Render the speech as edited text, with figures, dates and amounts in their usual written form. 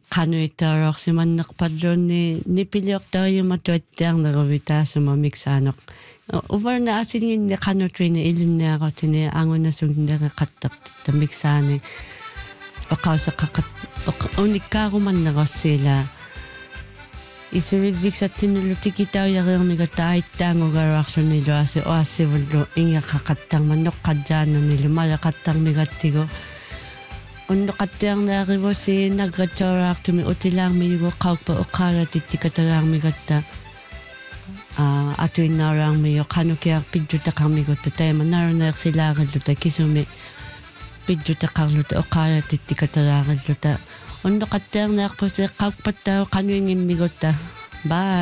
qanuittaarorsimannaqpallunni nipiliortariumattuattiarneruvitaasuma miksaanoq uvarna asinginni qanutuini ilinniarutini angunasugnereqattaqta miksaani oqauseqqaqat unikkaarumannerossiila исувиввиксаттиннулу тикитауяриермигата аиттаангугаруарсуниluasi оассивуллу ингеқақаттарманноқ қаджаананилу малеқаттармигаттигу уннеқаттиарнеаривуси наггатсораартуми утилаармиюгу қауппа оққаалатиттикатагаармигатта атуиннаараармию қанукиар пиджутақармигутта таиманарунеерсилаариллута кисуми пиджутақарлута оққаалатиттикатагаариллута уннеқаттиарнеарпуси қауппаттаа қануингиммигутта баа